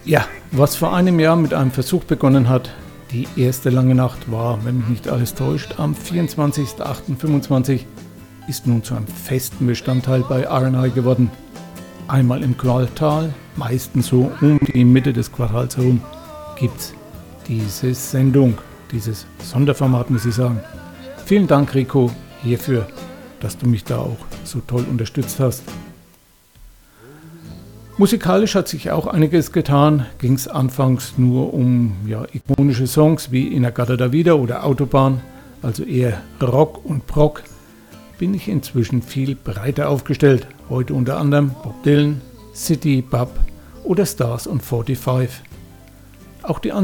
Ja, was vor einem Jahr mit einem Versuch begonnen hat, die erste lange Nacht war, wenn mich nicht alles täuscht, am 24.08.25, ist nun zu einem festen Bestandteil bei RNI geworden. Einmal im Quartal, meistens so um die Mitte des Quartals herum, gibt's diese Sendung, dieses Sonderformat, muss ich sagen. Vielen Dank, Rico, hierfür, dass du mich da auch so toll unterstützt hast. Musikalisch hat sich auch einiges getan, ging es anfangs nur um ikonische Songs wie Inagada da Vida oder Autobahn, also eher Rock und Prog, bin ich inzwischen viel breiter aufgestellt, heute unter anderem Bob Dylan, City, Bub oder Stars und 45. Auch die